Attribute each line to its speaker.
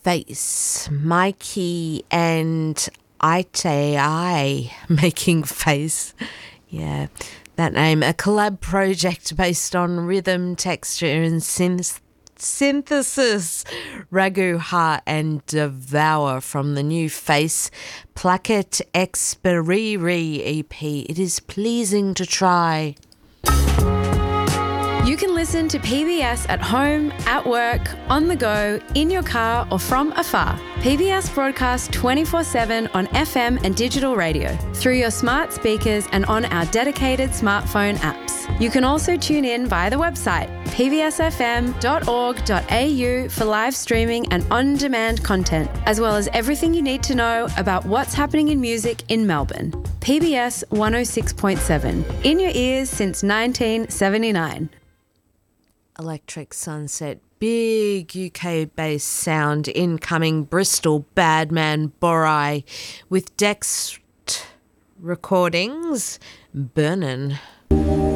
Speaker 1: Face, Mikey and ITI Making Face. Yeah, that name. A collab project based on rhythm, texture and synthesis. Ragu, Heart and Devour from the new Face Placket Experiri EP. It is pleasing to try.
Speaker 2: You can listen to PBS at home, at work, on the go, in your car or from afar. PBS broadcasts 24/7 on FM and digital radio, through your smart speakers and on our dedicated smartphone apps. You can also tune in via the website pbsfm.org.au for live streaming and on-demand content, as well as everything you need to know about what's happening in music in Melbourne. PBS 106.7, in your ears since 1979.
Speaker 1: Electric Sunset, big UK-based sound, incoming Bristol Badman Borai with Dex Recordings, Burnin'.